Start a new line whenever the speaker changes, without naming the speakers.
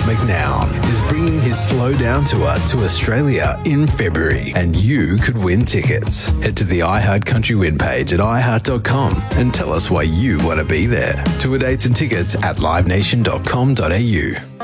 McNown is bringing his Slow Down tour to Australia in February, and you could win tickets. Head to the iHeart Country Win page at iHeart.com and tell us why you want to be there. Tour dates and tickets at livenation.com.au.